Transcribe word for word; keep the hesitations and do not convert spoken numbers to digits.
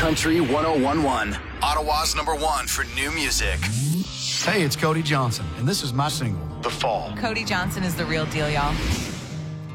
Country one oh one point one, Ottawa's number one for new music. Hey, it's Cody Johnson, and this is my single, The Fall. Cody Johnson is the real deal, y'all.